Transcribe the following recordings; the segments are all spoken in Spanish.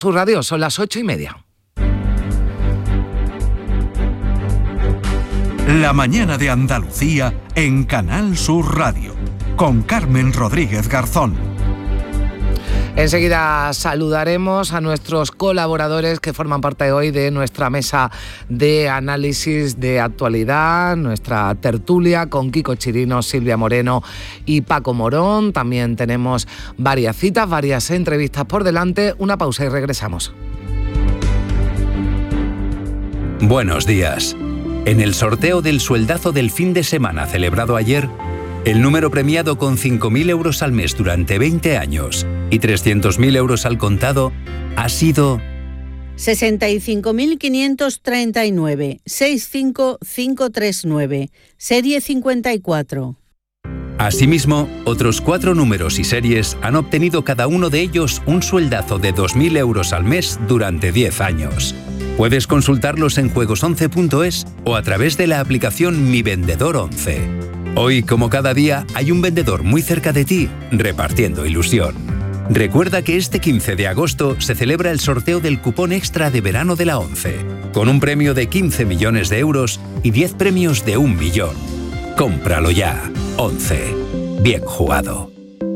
Sur Radio, son las 8:30. La mañana de Andalucía en Canal Sur Radio, con Carmen Rodríguez Garzón. Enseguida saludaremos a nuestros colaboradores que forman parte hoy de nuestra mesa de análisis de actualidad, nuestra tertulia con Kiko Chirino, Silvia Moreno y Paco Morón. También tenemos varias citas, varias entrevistas por delante. Una pausa y regresamos. Buenos días. En el sorteo del sueldazo del fin de semana celebrado ayer, el número premiado con 5.000 euros al mes durante 20 años y 300.000 euros al contado ha sido 65.539, 65539, serie 54. Asimismo, otros 4 números y series han obtenido cada uno de ellos un sueldazo de 2.000 euros al mes durante 10 años. Puedes consultarlos en juegos11.es o a través de la aplicación Mi Vendedor 11. Hoy, como cada día, hay un vendedor muy cerca de ti, repartiendo ilusión. Recuerda que este 15 de agosto se celebra el sorteo del cupón extra de verano de la 11, con un premio de 15 millones de euros y 10 premios de 1 millón. Cómpralo ya. 11. Bien jugado.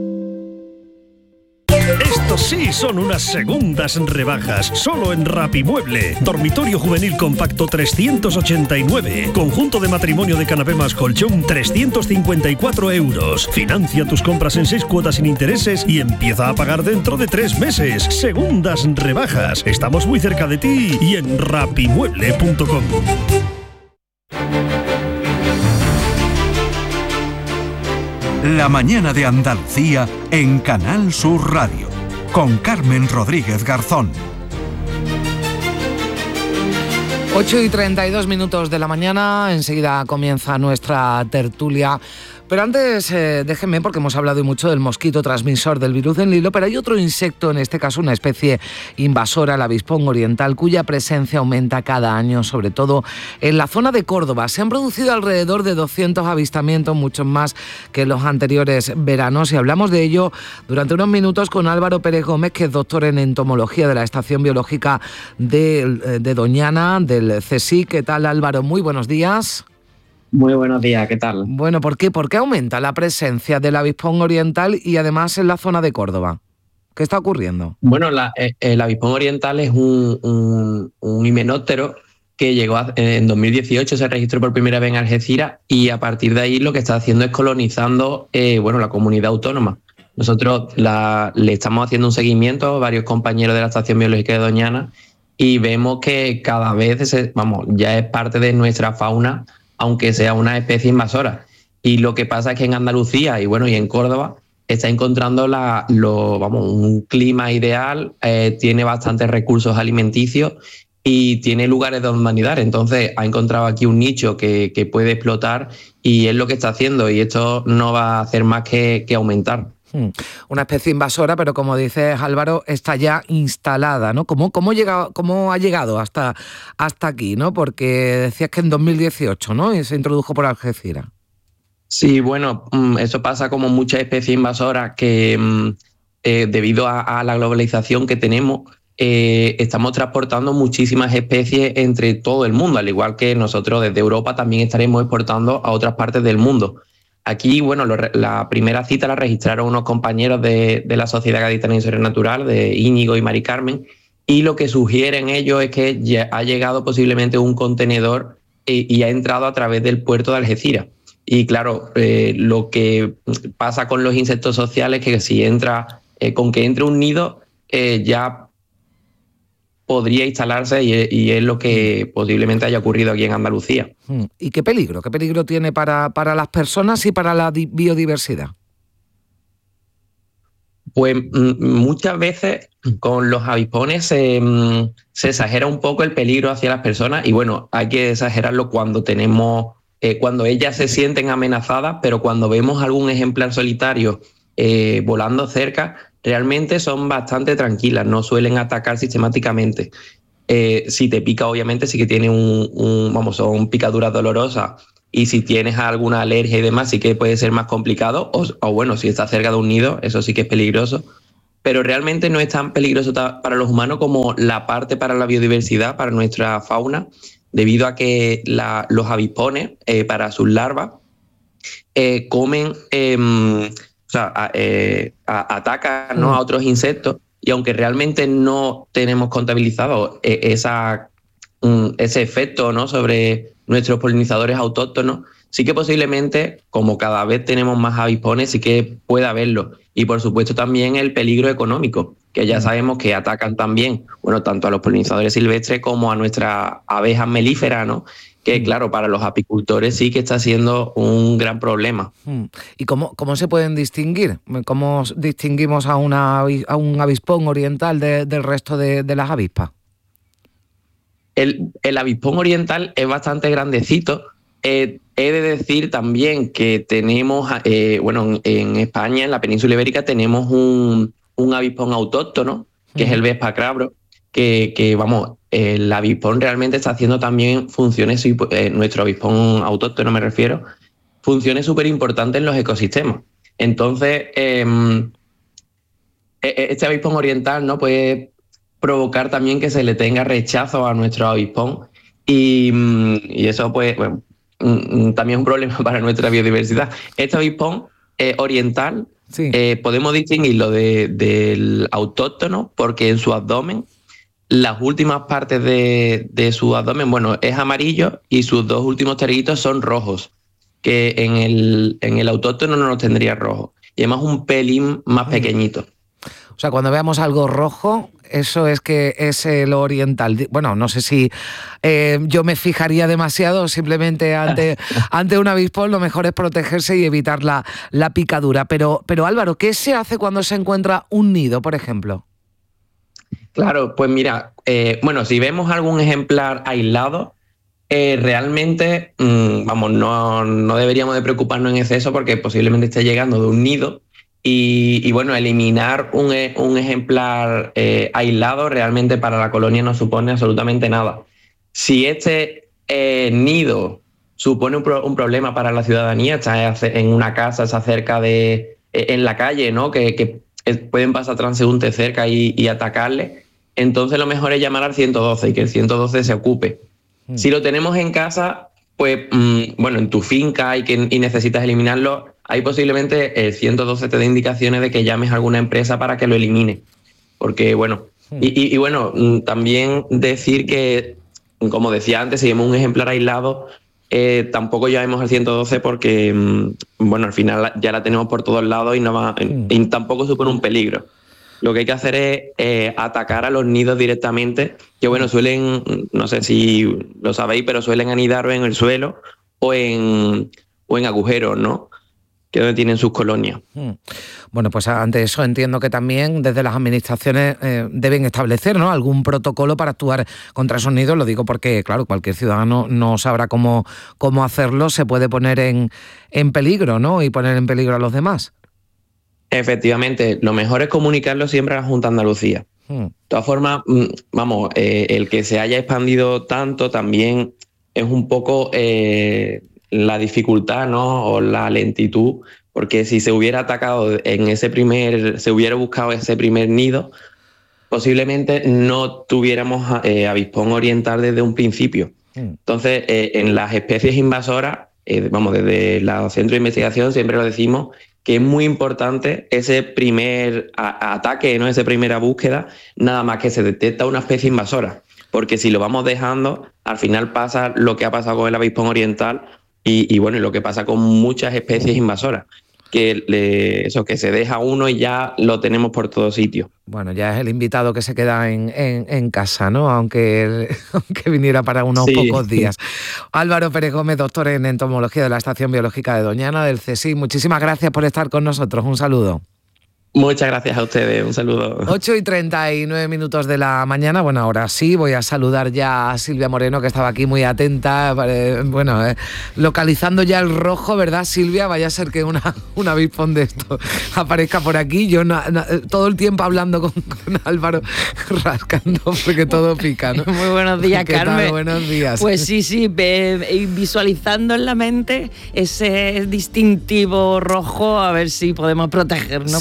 Estos sí son unas segundas rebajas, solo en Rapimueble. Dormitorio juvenil compacto 389. Conjunto de matrimonio de canapé más colchón 354 euros. Financia tus compras en 6 cuotas sin intereses y empieza a pagar dentro de 3 meses. Segundas rebajas. Estamos muy cerca de ti y en rapimueble.com. La mañana de Andalucía en Canal Sur Radio, con Carmen Rodríguez Garzón. 8:32 de la mañana, enseguida comienza nuestra tertulia. Pero antes, déjenme, porque hemos hablado mucho del mosquito transmisor del virus del Nilo, pero hay otro insecto, en este caso una especie invasora, el avispón oriental, cuya presencia aumenta cada año, sobre todo en la zona de Córdoba. Se han producido alrededor de 200 avistamientos, muchos más que en los anteriores veranos, y hablamos de ello durante unos minutos con Álvaro Pérez Gómez, que es doctor en entomología de la Estación Biológica de Doñana, del CSIC. ¿Qué tal, Álvaro? Muy buenos días. Muy buenos días, ¿qué tal? Bueno, ¿por qué aumenta la presencia del avispón oriental y además en la zona de Córdoba? ¿Qué está ocurriendo? Bueno, el avispón oriental es un himenóptero que llegó en 2018, se registró por primera vez en Algeciras, y a partir de ahí lo que está haciendo es colonizando la comunidad autónoma. Nosotros le estamos haciendo un seguimiento a varios compañeros de la Estación Biológica de Doñana y vemos que cada vez ya es parte de nuestra fauna, aunque sea una especie invasora. Y lo que pasa es que en Andalucía y en Córdoba está encontrando un clima ideal, tiene bastantes recursos alimenticios y tiene lugares donde anidar. Entonces ha encontrado aquí un nicho que puede explotar y es lo que está haciendo, y esto no va a hacer más que aumentar. Una especie invasora, pero como dices, Álvaro, está ya instalada, ¿no? ¿Cómo ha llegado hasta aquí, ¿no? Porque decías que en 2018, ¿no? Y se introdujo por Algeciras. Sí, eso pasa como muchas especies invasoras que debido a la globalización que tenemos, estamos transportando muchísimas especies entre todo el mundo, al igual que nosotros desde Europa también estaremos exportando a otras partes del mundo. Aquí, la primera cita la registraron unos compañeros de la Sociedad Gaditana de Historia Natural, de Íñigo y Mari Carmen, y lo que sugieren ellos es que ya ha llegado posiblemente un contenedor y ha entrado a través del puerto de Algeciras. Y claro, lo que pasa con los insectos sociales es que si con que entre un nido, ya podría instalarse y es lo que posiblemente haya ocurrido aquí en Andalucía. ¿Y qué peligro tiene para las personas y para la biodiversidad? Pues muchas veces con los avispones se exagera un poco el peligro hacia las personas y hay que exagerarlo cuando cuando ellas se sienten amenazadas, pero cuando vemos algún ejemplar solitario volando cerca, realmente son bastante tranquilas, no suelen atacar sistemáticamente. Si te pica, obviamente sí que tiene son picaduras dolorosas, y si tienes alguna alergia y demás sí que puede ser más complicado, o si está cerca de un nido, eso sí que es peligroso. pero realmente no es tan peligroso para los humanos como la parte para la biodiversidad, para nuestra fauna, debido a que los avispones, para sus larvas, comen, atacan, ¿no?, a otros insectos, y aunque realmente no tenemos contabilizado ese efecto, ¿no?, sobre nuestros polinizadores autóctonos, sí que posiblemente, como cada vez tenemos más avispones, sí que pueda haberlo. Y por supuesto también el peligro económico, que ya sabemos que atacan también, bueno, tanto a los polinizadores silvestres como a nuestras abejas melíferas, ¿no?, que claro, para los apicultores sí que está siendo un gran problema. ¿Y cómo se pueden distinguir? ¿Cómo distinguimos a un avispón oriental del resto de las avispas? El avispón oriental es bastante grandecito. He de decir también que tenemos, en España, en la península ibérica, tenemos un avispón autóctono, que es el Vespa crabro, que el avispón realmente está haciendo también funciones, nuestro avispón autóctono me refiero, funciones súper importantes en los ecosistemas. Entonces, este avispón oriental, ¿no?, puede provocar también que se le tenga rechazo a nuestro avispón, y eso pues también es un problema para nuestra biodiversidad. Este avispón oriental, sí, podemos distinguirlo del autóctono porque en su abdomen, las últimas partes de su abdomen, es amarillo y sus dos últimos territos son rojos, que en el autóctono no los tendría rojo, y además un pelín más pequeñito. O sea, cuando veamos algo rojo, eso es que es el oriental. Bueno, no sé si yo me fijaría demasiado, simplemente ante un avispón lo mejor es protegerse y evitar la picadura. Pero Álvaro, ¿qué se hace cuando se encuentra un nido, por ejemplo? Claro, pues mira, si vemos algún ejemplar aislado, realmente, no deberíamos de preocuparnos en exceso porque posiblemente esté llegando de un nido. Y eliminar un ejemplar aislado realmente para la colonia no supone absolutamente nada. Si este nido supone un problema para la ciudadanía, está en una casa, está cerca en la calle, ¿no?, que pueden pasar transeúntes cerca y atacarle, entonces lo mejor es llamar al 112 y que el 112 se ocupe. Si lo tenemos en casa, pues, en tu finca y necesitas eliminarlo, ahí posiblemente el 112 te dé indicaciones de que llames a alguna empresa para que lo elimine. Porque, también decir que, como decía antes, si vemos un ejemplar aislado, tampoco llamemos al 112 porque, al final ya la tenemos por todos lados y tampoco supone un peligro. Lo que hay que hacer es atacar a los nidos directamente, que suelen, no sé si lo sabéis, pero suelen anidar en el suelo o en agujeros, ¿no?, que es donde tienen sus colonias. Bueno, pues ante eso entiendo que también desde las administraciones deben establecer, ¿no?, algún protocolo para actuar contra esos nidos. Lo digo porque, claro, cualquier ciudadano no sabrá cómo hacerlo, se puede poner en peligro, ¿no?, y poner en peligro a los demás. Efectivamente, lo mejor es comunicarlo siempre a la Junta de Andalucía. De todas formas, el que se haya expandido tanto también es un poco la dificultad, ¿no?, o la lentitud, porque si se hubiera atacado se hubiera buscado ese primer nido, posiblemente no tuviéramos avispón oriental desde un principio. Entonces, en las especies invasoras, desde los centros de investigación siempre lo decimos, que es muy importante ese primer ataque, ¿no?, esa primera búsqueda, nada más que se detecta una especie invasora. Porque si lo vamos dejando, al final pasa lo que ha pasado con el avispón oriental y lo que pasa con muchas especies invasoras, que se deja uno y ya lo tenemos por todos sitios. Bueno, ya es el invitado que se queda en casa, ¿no?, aunque viniera para unos pocos días. Álvaro Pérez Gómez, doctor en entomología de la Estación Biológica de Doñana, del CSIC. Muchísimas gracias por estar con nosotros. Un saludo. Muchas gracias a ustedes, un saludo. 8:39 de la mañana. Bueno, ahora sí, voy a saludar ya a Silvia Moreno, que estaba aquí muy atenta, localizando ya el rojo, ¿verdad, Silvia? Vaya a ser que un avispón de esto aparezca por aquí. Yo todo el tiempo hablando con Álvaro, rascando, porque todo pica, ¿no? Muy buenos días, Carmen. ¿Qué tal? Buenos días. Pues sí, visualizando en la mente ese distintivo rojo, a ver si podemos protegernos. Sí, a ver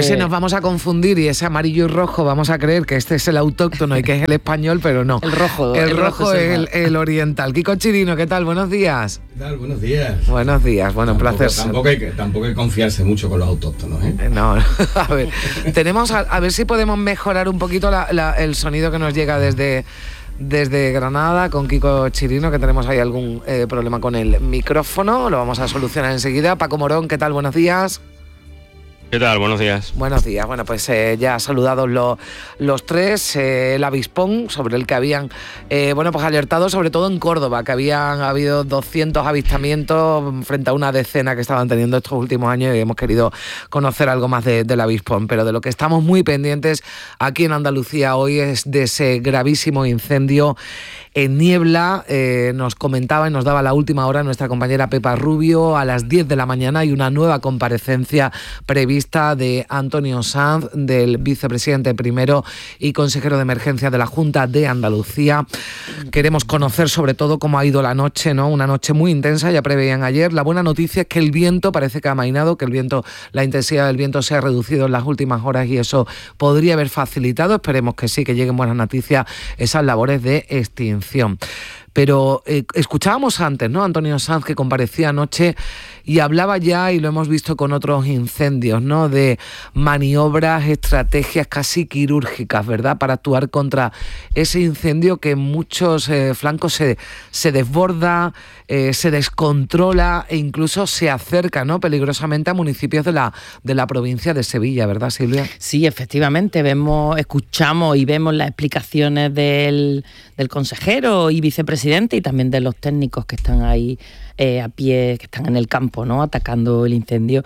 si nos vamos a confundir y ese amarillo y rojo vamos a creer que este es el autóctono y que es el español, pero no. El rojo es el oriental. Kiko Chirino, ¿qué tal? Buenos días. ¿Qué tal? Buenos días. Buenos días, bueno, un placer. Tampoco hay que confiarse mucho con los autóctonos, ¿eh? No, a ver, a ver si podemos mejorar un poquito el sonido que nos llega desde Granada con Kiko Chirino, que tenemos ahí algún problema con el micrófono, lo vamos a solucionar enseguida. Paco Morón, ¿qué tal? Buenos días. ¿Qué tal? Buenos días. Buenos días. Bueno, pues ya saludados los tres, el avispón sobre el que habían, pues alertado sobre todo en Córdoba, que habían habido 200 avistamientos frente a una decena que estaban teniendo estos últimos años, y hemos querido conocer algo más del avispón. Pero de lo que estamos muy pendientes aquí en Andalucía hoy es de ese gravísimo incendio en Niebla. Nos comentaba y nos daba la última hora nuestra compañera Pepa Rubio. A las 10 de la mañana hay una nueva comparecencia prevista de Antonio Sanz, del vicepresidente primero y consejero de emergencia de la Junta de Andalucía. Queremos conocer sobre todo cómo ha ido la noche, ¿no? Una noche muy intensa, ya preveían ayer. La buena noticia es que el viento parece que ha amainado, que la intensidad del viento se ha reducido en las últimas horas y eso podría haber facilitado, esperemos que sí, que lleguen buenas noticias, esas labores de extinción. Pero escuchábamos antes, ¿no?, Antonio Sanz, que comparecía anoche y hablaba ya, y lo hemos visto con otros incendios, ¿no?, de maniobras, estrategias casi quirúrgicas, ¿verdad?, para actuar contra ese incendio que en muchos flancos se desborda, se descontrola e incluso se acerca, ¿no?, peligrosamente a municipios de la provincia de Sevilla, ¿verdad, Silvia? Sí, efectivamente, escuchamos y vemos las explicaciones del consejero y vicepresidente y también de los técnicos que están ahí a pie, que están en el campo, ¿no?, atacando el incendio,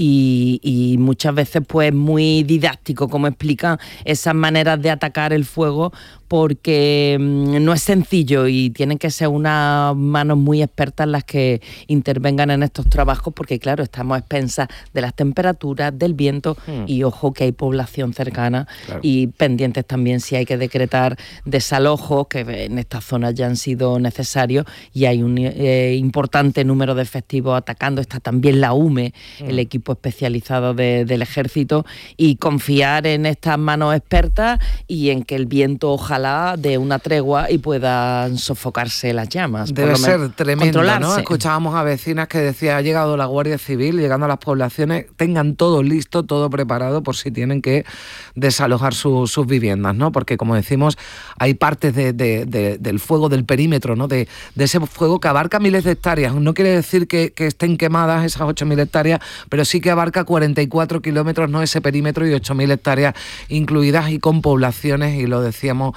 y muchas veces pues muy didáctico como explican esas maneras de atacar el fuego, porque no es sencillo y tienen que ser unas manos muy expertas las que intervengan en estos trabajos, porque claro, estamos a expensas de las temperaturas, del viento y ojo que hay población cercana, claro, y pendientes también si hay que decretar desalojos, que en estas zonas ya han sido necesarios y hay un importante número de efectivos atacando. Está también la UME, el equipo especializado del ejército, y confiar en estas manos expertas y en que el viento ojalá dé una tregua y puedan sofocarse las llamas. Debe ser tremendo, ¿no? Escuchábamos a vecinas que decían: ha llegado la Guardia Civil, llegando a las poblaciones, tengan todo listo, todo preparado por si tienen que desalojar sus viviendas, ¿no? Porque, como decimos, hay partes del fuego, del perímetro, ¿no?, de ese fuego que abarca miles de hectáreas. No quiere decir que estén quemadas esas 8.000 hectáreas, pero sí que abarca 44 kilómetros, ¿no?, ese perímetro, y 8.000 hectáreas incluidas, y con poblaciones, y lo decíamos,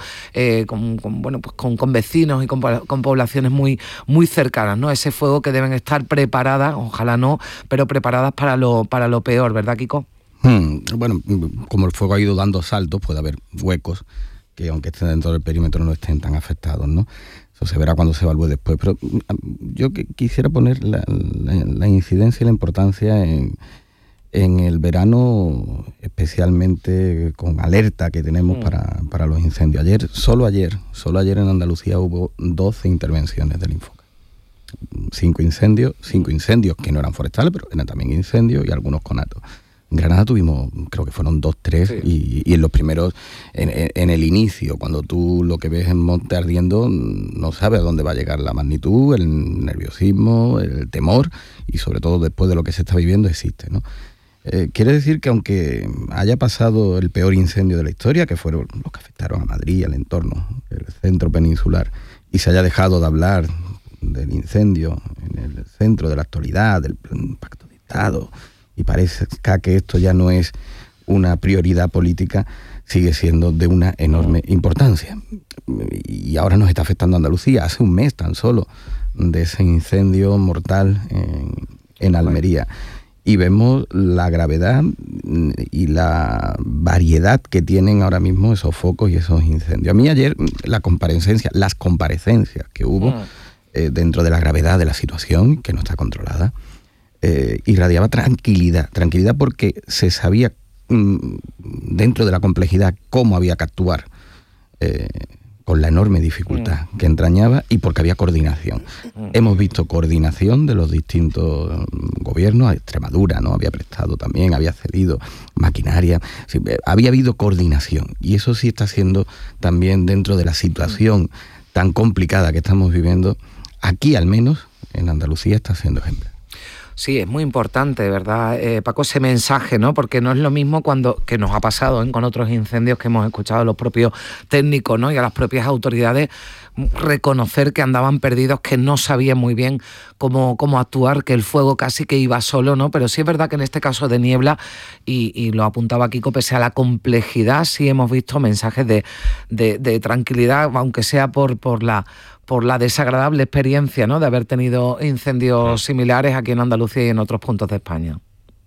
con vecinos y con poblaciones muy, muy cercanas, ¿no? Ese fuego que deben estar preparadas, ojalá no, pero preparadas para lo peor, ¿verdad, Kiko? Bueno, como el fuego ha ido dando saltos, puede haber huecos que, aunque estén dentro del perímetro, no estén tan afectados, ¿no? Eso se verá cuando se evalúe después. Pero yo quisiera poner la incidencia y la importancia en el verano, especialmente con alerta que tenemos para los incendios. Solo ayer en Andalucía hubo 12 intervenciones del Infoca. 5 incendios que no eran forestales, pero eran también incendios, y algunos conatos. En Granada tuvimos, creo que fueron 2, 3, sí. Y en los primeros, en el inicio, cuando tú lo que ves en monte ardiendo, no sabes a dónde va a llegar la magnitud, el nerviosismo, el temor, y sobre todo después de lo que se está viviendo existe, ¿no? Quiere decir que aunque haya pasado el peor incendio de la historia, que fueron los que afectaron a Madrid, al entorno, el centro peninsular, y se haya dejado de hablar del incendio en el centro de la actualidad, del pacto de Estado, y parece que esto ya no es una prioridad política, sigue siendo de una enorme importancia. Y ahora nos está afectando a Andalucía. Hace un mes tan solo de ese incendio mortal en Almería. Y vemos la gravedad y la variedad que tienen ahora mismo esos focos y esos incendios. A mí ayer las comparecencias que hubo dentro de la gravedad de la situación, que no está controlada, irradiaba tranquilidad porque se sabía dentro de la complejidad cómo había que actuar con con la enorme dificultad que entrañaba y porque había coordinación. Hemos visto coordinación de los distintos gobiernos. Extremadura, ¿no?, había prestado también, había cedido maquinaria. Sí, había habido coordinación, y eso sí está siendo también, dentro de la situación tan complicada que estamos viviendo, aquí al menos en Andalucía está siendo ejemplar. Sí, es muy importante, ¿verdad, Paco? Ese mensaje, ¿no? Porque no es lo mismo que nos ha pasado con otros incendios que hemos escuchado a los propios técnicos, ¿no?, y a las propias autoridades, reconocer que andaban perdidos, que no sabían muy bien cómo actuar, que el fuego casi que iba solo, ¿no? Pero sí es verdad que en este caso de niebla, y lo apuntaba Kiko, pese a la complejidad, sí hemos visto mensajes de tranquilidad, aunque sea por la desagradable experiencia, ¿no?, de haber tenido incendios similares aquí en Andalucía y en otros puntos de España.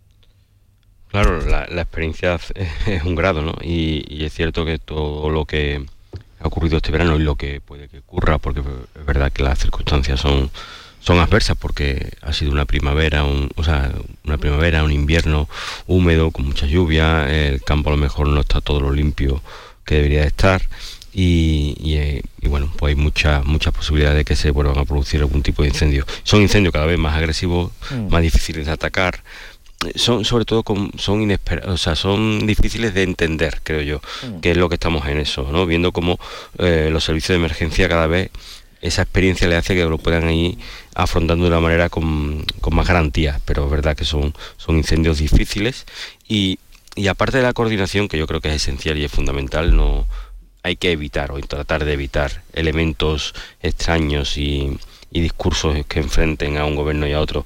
Claro, la experiencia es un grado, ¿no? Y es cierto que todo lo que ha ocurrido este verano y lo que puede que ocurra, porque es verdad que las circunstancias son adversas, porque ha sido una primavera, un invierno húmedo, con mucha lluvia, el campo a lo mejor no está todo lo limpio que debería de estar, y bueno, pues hay muchas posibilidades de que se vuelvan a producir algún tipo de incendio. Son incendios cada vez más agresivos, más difíciles de atacar. Sobre todo son inesperados, o sea, son difíciles de entender, creo yo, que es lo que estamos en eso, ¿no? Viendo cómo los servicios de emergencia cada vez, esa experiencia le hace que lo puedan ir afrontando de una manera con más garantías, pero es verdad que son incendios difíciles, y aparte de la coordinación, que yo creo que es esencial y es fundamental, no hay que evitar, o tratar de evitar elementos extraños y discursos que enfrenten a un gobierno y a otro.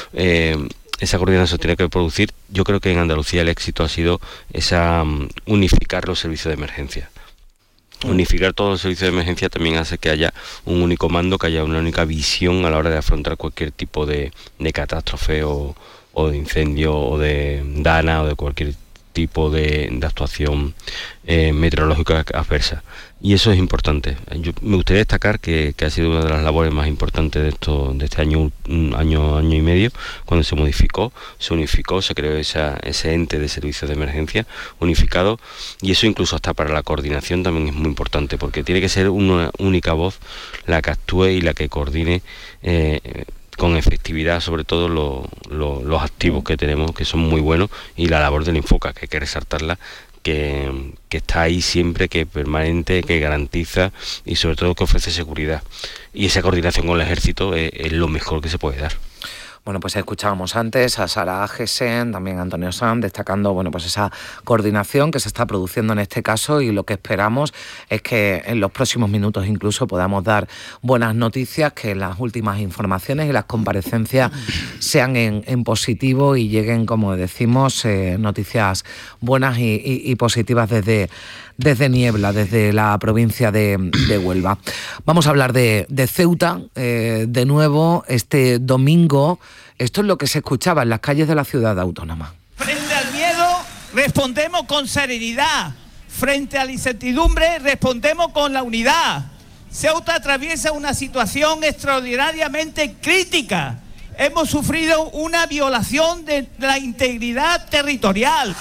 Esa coordinación tiene que producir. Yo creo que en Andalucía el éxito ha sido unificar los servicios de emergencia. Unificar todos los servicios de emergencia también hace que haya un único mando, que haya una única visión a la hora de afrontar cualquier tipo de catástrofe o de incendio o de dana o de cualquier tipo de actuación meteorológica adversa. Y eso es importante. Me gustaría destacar que ha sido una de las labores más importantes de este año y medio, cuando se unificó, se creó ese ente de servicios de emergencia unificado, y eso incluso hasta para la coordinación también es muy importante, porque tiene que ser una única voz la que actúe y la que coordine con efectividad, sobre todo los activos que tenemos, que son muy buenos, y la labor del Infoca, que hay que resaltarla, que está ahí siempre, que es permanente, que garantiza y sobre todo que ofrece seguridad. Y esa coordinación con el ejército es lo mejor que se puede dar. Bueno, pues escuchábamos antes a Sara Gesen, también a Antonio Sanz, destacando, bueno, pues esa coordinación que se está produciendo en este caso, y lo que esperamos es que en los próximos minutos incluso podamos dar buenas noticias, que las últimas informaciones y las comparecencias sean en positivo y lleguen, como decimos, noticias buenas y positivas desde Niebla, desde la provincia de Huelva. Vamos a hablar de Ceuta, de nuevo, este domingo. Esto es lo que se escuchaba en las calles de la ciudad autónoma. Frente al miedo, respondemos con serenidad. Frente a la incertidumbre, respondemos con la unidad. Ceuta atraviesa una situación extraordinariamente crítica. Hemos sufrido una violación de la integridad territorial.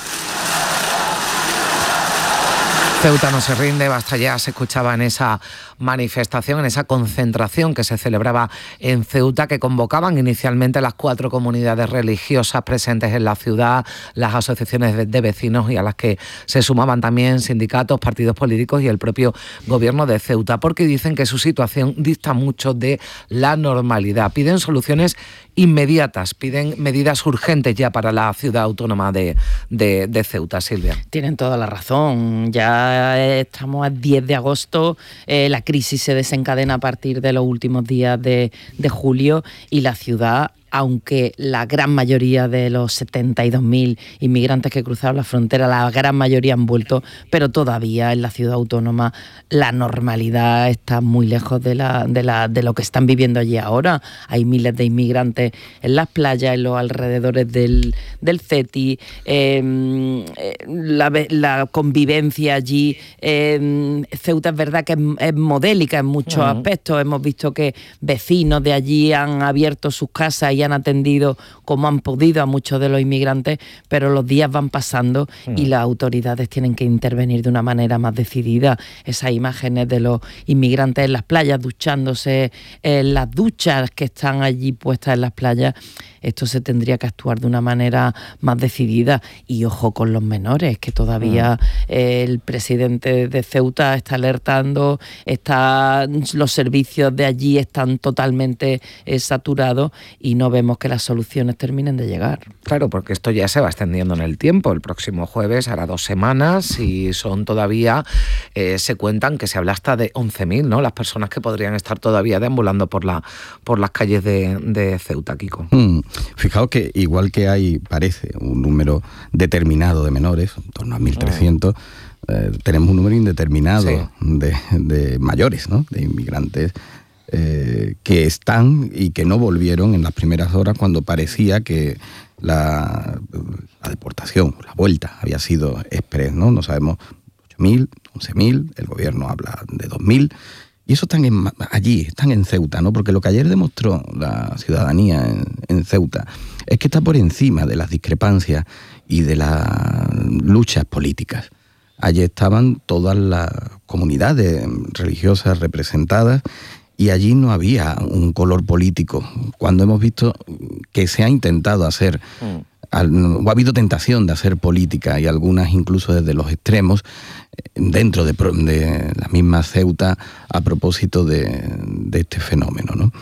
Ceuta no se rinde, basta ya, se escuchaba en esa manifestación, en esa concentración que se celebraba en Ceuta, que convocaban inicialmente las 4 comunidades religiosas presentes en la ciudad, las asociaciones de vecinos, y a las que se sumaban también sindicatos, partidos políticos y el propio gobierno de Ceuta, porque dicen que su situación dista mucho de la normalidad. Piden soluciones inmediatas, piden medidas urgentes ya para la ciudad autónoma de Ceuta. Silvia. Tienen toda la razón. Ya estamos a 10 de agosto, la crisis se desencadena a partir de los últimos días de julio, y la ciudad, aunque la gran mayoría de los 72.000 inmigrantes que cruzaron la frontera, la gran mayoría han vuelto, pero todavía en la ciudad autónoma la normalidad está muy lejos de lo que están viviendo allí ahora. Hay miles de inmigrantes en las playas, en los alrededores del CETI, la convivencia allí. Ceuta es verdad que es modélica en muchos aspectos. Hemos visto que vecinos de allí han abierto sus casas y y han atendido como han podido a muchos de los inmigrantes, pero los días van pasando y las autoridades tienen que intervenir de una manera más decidida. Esas imágenes de los inmigrantes en las playas duchándose, en las duchas que están allí puestas en las playas, esto se tendría que actuar de una manera más decidida. Y ojo con los menores, que todavía el presidente de Ceuta está alertando, los servicios de allí están totalmente saturados y no vemos que las soluciones terminen de llegar. Claro, porque esto ya se va extendiendo en el tiempo. El próximo jueves hará 2 semanas y son todavía, se cuentan que se habla hasta de 11.000, ¿no? Las personas que podrían estar todavía deambulando por las calles de Ceuta, Kiko. Fijaos que igual que hay, parece, un número determinado de menores, en torno a 1.300, tenemos un número indeterminado de mayores, ¿no? De inmigrantes que están y que no volvieron en las primeras horas cuando parecía que la deportación, la vuelta, había sido express, ¿no? No sabemos, 8.000, 11.000, el gobierno habla de 2.000, y eso están allí, están en Ceuta, ¿no? Porque lo que ayer demostró la ciudadanía en Ceuta es que está por encima de las discrepancias y de las luchas políticas. Allí estaban todas las comunidades religiosas representadas y allí no había un color político. Cuando hemos visto que se ha intentado hacer, o ha habido tentación de hacer política, y algunas incluso desde los extremos, dentro de la misma Ceuta, a propósito de este fenómeno, ¿no?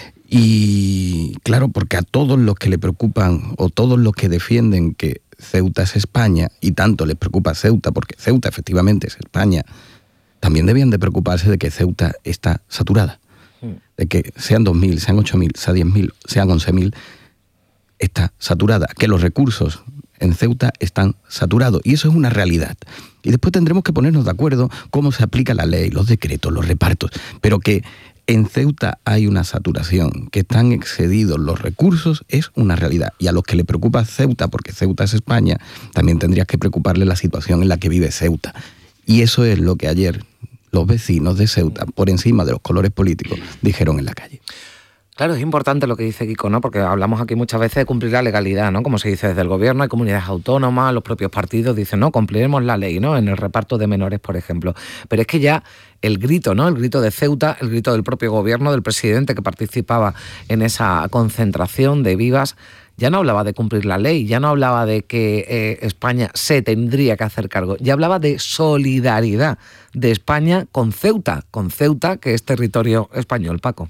Y claro, porque a todos los que le preocupan, o todos los que defienden que Ceuta es España, y tanto les preocupa Ceuta, porque Ceuta efectivamente es España, también debían de preocuparse de que Ceuta está saturada. De que sean 2.000, sean 8.000, sean 10.000, sean 11.000, está saturada. Que los recursos en Ceuta están saturados. Y eso es una realidad. Y después tendremos que ponernos de acuerdo cómo se aplica la ley, los decretos, los repartos. Pero que en Ceuta hay una saturación, que están excedidos los recursos, es una realidad. Y a los que le preocupa Ceuta, porque Ceuta es España, también tendrías que preocuparle la situación en la que vive Ceuta. Y eso es lo que ayer los vecinos de Ceuta, por encima de los colores políticos, dijeron en la calle. Claro, es importante lo que dice Kiko, ¿no? Porque hablamos aquí muchas veces de cumplir la legalidad, ¿no? Como se dice desde el gobierno, hay comunidades autónomas, los propios partidos dicen, no, cumpliremos la ley, ¿no? En el reparto de menores, por ejemplo. Pero es que ya el grito, ¿no? El grito de Ceuta, el grito del propio gobierno, del presidente que participaba en esa concentración de Vivas, ya no hablaba de cumplir la ley, ya no hablaba de que España se tendría que hacer cargo, ya hablaba de solidaridad de España con Ceuta, que es territorio español, Paco.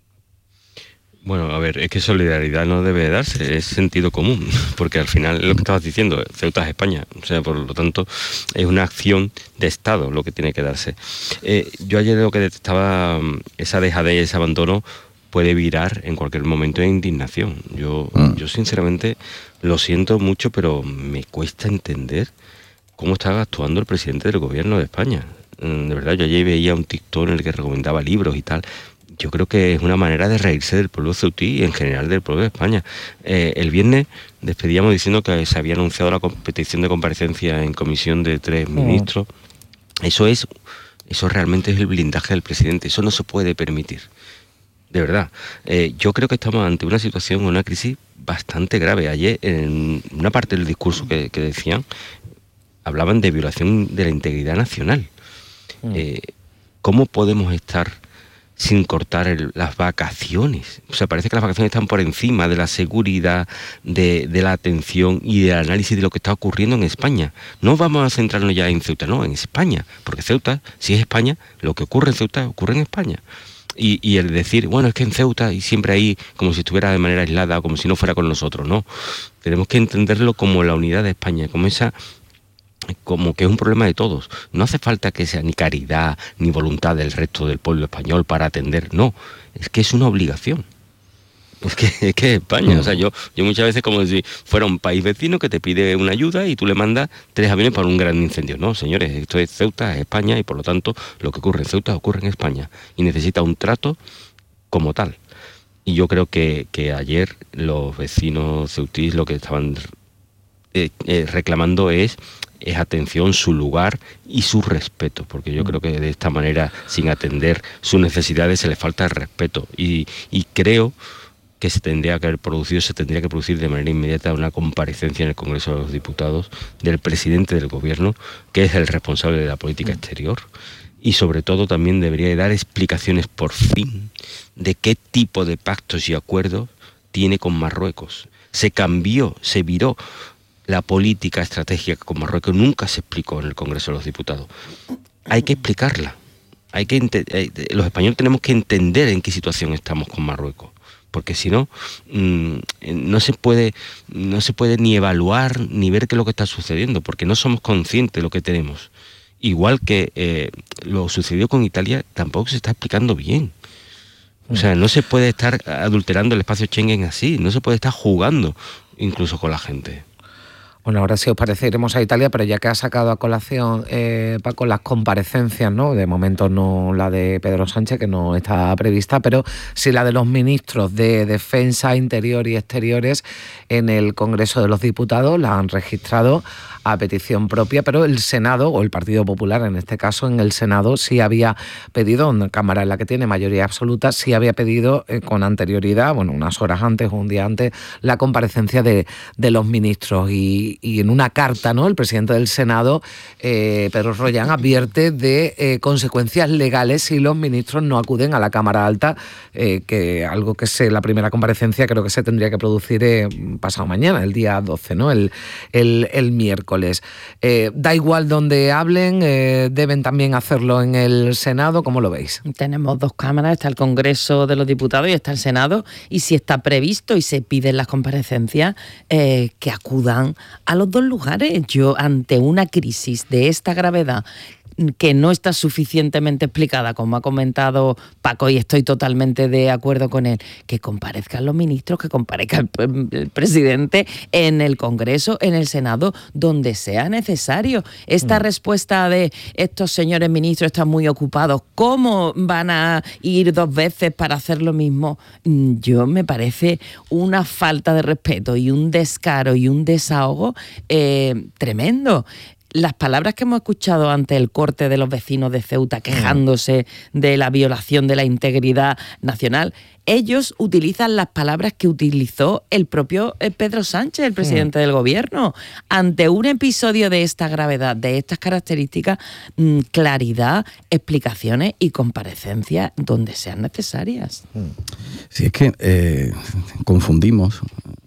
Bueno, a ver, es que solidaridad no debe darse, es sentido común, porque al final es lo que estabas diciendo, Ceuta es España, o sea, por lo tanto es una acción de Estado lo que tiene que darse. Yo ayer lo que detectaba, esa dejadez, ese abandono, puede virar en cualquier momento en indignación. Yo sinceramente lo siento mucho, pero me cuesta entender cómo está actuando el presidente del gobierno de España. De verdad, yo ayer veía un TikTok en el que recomendaba libros y tal. Yo creo que es una manera de reírse del pueblo ceutí y en general del pueblo de España. El viernes despedíamos diciendo que se había anunciado la petición de comparecencia en comisión de 3 ministros. Eso realmente es el blindaje del presidente. Eso no se puede permitir. De verdad. Yo creo que estamos ante una situación, una crisis bastante grave. Ayer, en una parte del discurso que decían, hablaban de violación de la integridad nacional. ¿Cómo podemos estar sin cortar las vacaciones? O sea, parece que las vacaciones están por encima de la seguridad, de la atención y del análisis de lo que está ocurriendo en España. No vamos a centrarnos ya en Ceuta, no, en España. Porque Ceuta, si es España, lo que ocurre en Ceuta ocurre en España. Y el decir, bueno, es que en Ceuta y siempre ahí, como si estuviera de manera aislada, como si no fuera con nosotros, no. Tenemos que entenderlo como la unidad de España, como que es un problema de todos. No hace falta que sea ni caridad ni voluntad del resto del pueblo español para atender, no. Es que es una obligación. Es que es España. O sea, yo muchas veces como si fuera un país vecino que te pide una ayuda y tú le mandas 3 aviones para un gran incendio. No, señores, esto es Ceuta, es España, y por lo tanto lo que ocurre en Ceuta ocurre en España y necesita un trato como tal. Y yo creo que ayer los vecinos ceutíes lo que estaban reclamando es atención, su lugar y su respeto, porque yo creo que de esta manera, sin atender sus necesidades, se les falta el respeto. Y creo que se tendría que producir de manera inmediata una comparecencia en el Congreso de los Diputados del presidente del Gobierno, que es el responsable de la política exterior, y sobre todo también debería de dar explicaciones por fin de qué tipo de pactos y acuerdos tiene con Marruecos. Se viró la política estratégica con Marruecos, nunca se explicó en el Congreso de los Diputados. Hay que explicarla. Los españoles tenemos que entender en qué situación estamos con Marruecos, porque si no, no se puede ni evaluar ni ver qué es lo que está sucediendo, porque no somos conscientes de lo que tenemos. Igual que lo sucedió con Italia, tampoco se está explicando bien. O sea, no se puede estar adulterando el espacio Schengen así, no se puede estar jugando incluso con la gente. Bueno, ahora si os parece iremos a Italia, pero ya que ha sacado a colación, Paco, las comparecencias, ¿no? De momento no la de Pedro Sánchez, que no está prevista, pero sí la de los ministros de Defensa, Interior y Exteriores en el Congreso de los Diputados, la han registrado a petición propia, pero el Senado, o el Partido Popular en este caso, en el Senado sí había pedido, una Cámara en la que tiene mayoría absoluta, sí había pedido con anterioridad, bueno, unas horas antes o un día antes, la comparecencia de los ministros. Y en una carta, ¿no?, el presidente del Senado, Pedro Rollán, advierte de consecuencias legales si los ministros no acuden a la Cámara Alta, que algo que la primera comparecencia creo que se tendría que producir pasado mañana, el día 12, ¿no?, el miércoles. Da igual donde hablen, deben también hacerlo en el Senado. ¿Cómo lo veis? Tenemos dos cámaras, está el Congreso de los Diputados y está el Senado, y si está previsto y se piden las comparecencias, que acudan a los dos lugares. Yo, ante una crisis de esta gravedad, que no está suficientemente explicada, como ha comentado Paco, y estoy totalmente de acuerdo con él, que comparezcan los ministros, que comparezca el presidente en el Congreso, en el Senado, donde sea necesario. Esta respuesta de estos señores ministros están muy ocupados, ¿cómo van a ir 2 veces para hacer lo mismo? Yo me parece una falta de respeto y un descaro y un desahogo tremendo. Las palabras que hemos escuchado ante el corte de los vecinos de Ceuta quejándose de la violación de la integridad nacional, ellos utilizan las palabras que utilizó el propio Pedro Sánchez, el presidente del Gobierno. Ante un episodio de esta gravedad, de estas características, claridad, explicaciones y comparecencias donde sean necesarias. Sí, es que confundimos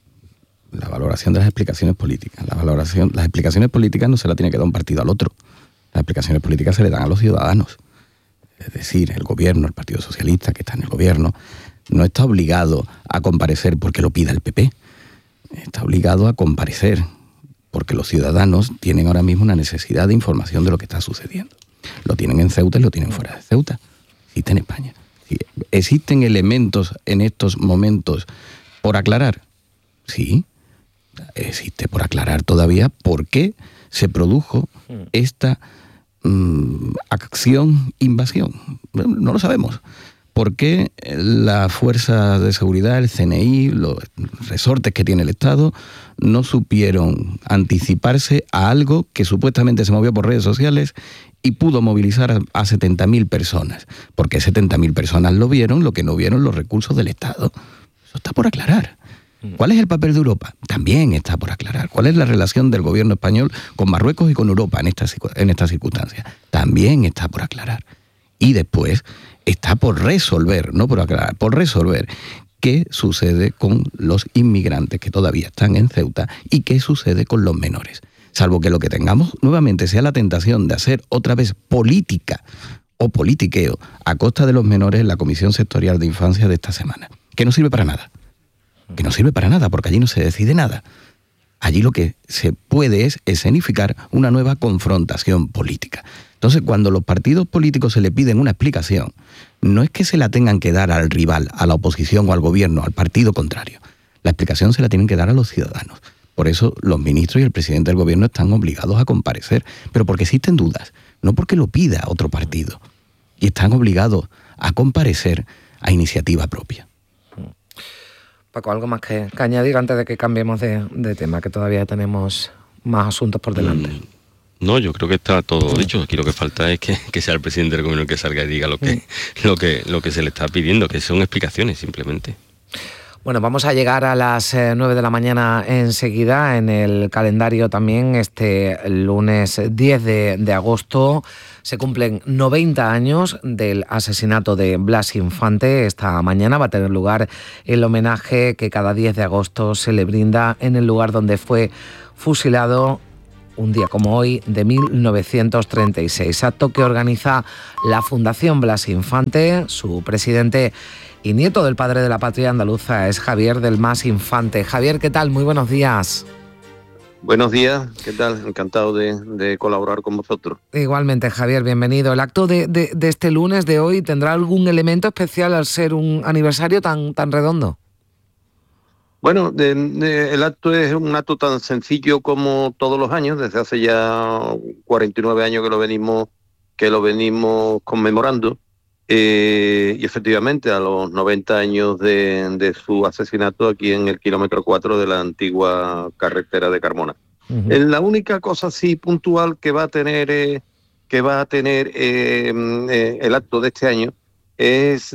la valoración de las explicaciones políticas. Las explicaciones políticas no se las tiene que dar un partido al otro. Las explicaciones políticas se le dan a los ciudadanos. Es decir, el gobierno, el Partido Socialista, que está en el gobierno, no está obligado a comparecer porque lo pida el PP. Está obligado a comparecer porque los ciudadanos tienen ahora mismo una necesidad de información de lo que está sucediendo. Lo tienen en Ceuta y lo tienen fuera de Ceuta. Existe en España. ¿Existen elementos en estos momentos por aclarar? Sí. Existe por aclarar todavía por qué se produjo esta acción-invasión. No lo sabemos. ¿Por qué las fuerzas de seguridad, el CNI, los resortes que tiene el Estado, no supieron anticiparse a algo que supuestamente se movió por redes sociales y pudo movilizar a 70.000 personas? Porque 70.000 personas lo vieron, lo que no vieron los recursos del Estado. Eso está por aclarar. ¿Cuál es el papel de Europa? También está por aclarar. ¿Cuál es la relación del gobierno español con Marruecos y con Europa en estas circunstancias? También está por aclarar. Y después está por resolver, no por aclarar, por resolver qué sucede con los inmigrantes que todavía están en Ceuta y qué sucede con los menores. Salvo que lo que tengamos nuevamente sea la tentación de hacer otra vez política o politiqueo a costa de los menores en la Comisión Sectorial de Infancia de esta semana, que no sirve para nada. Que no sirve para nada, porque allí no se decide nada. Allí lo que se puede es escenificar una nueva confrontación política. Entonces, cuando los partidos políticos se le piden una explicación, no es que se la tengan que dar al rival, a la oposición o al gobierno, al partido contrario. La explicación se la tienen que dar a los ciudadanos. Por eso los ministros y el presidente del gobierno están obligados a comparecer, pero porque existen dudas, no porque lo pida otro partido. Y están obligados a comparecer a iniciativa propia. Paco, ¿algo más que añadir antes de que cambiemos de tema, que todavía tenemos más asuntos por delante? No, yo creo que está todo dicho. Aquí lo que falta es que sea el presidente del gobierno el que salga y diga lo que se le está pidiendo, que son explicaciones simplemente. Bueno, vamos a llegar a las 9 de la mañana enseguida. En el calendario también, este lunes 10 de agosto, se cumplen 90 años del asesinato de Blas Infante. Esta mañana va a tener lugar el homenaje que cada 10 de agosto se le brinda en el lugar donde fue fusilado un día como hoy de 1936. Acto que organiza la Fundación Blas Infante. Su presidente y nieto del padre de la patria andaluza es Javier del Mas Infante. Javier, ¿qué tal? Muy buenos días. Buenos días, ¿qué tal? Encantado de colaborar con vosotros. Igualmente, Javier, bienvenido. ¿El acto de este lunes de hoy tendrá algún elemento especial al ser un aniversario tan redondo? Bueno, el acto es un acto tan sencillo como todos los años. Desde hace ya 49 años que lo venimos conmemorando. Y efectivamente, a los 90 años de su asesinato aquí en el kilómetro 4 de la antigua carretera de Carmona. Uh-huh. La única cosa así puntual que va a tener el acto de este año es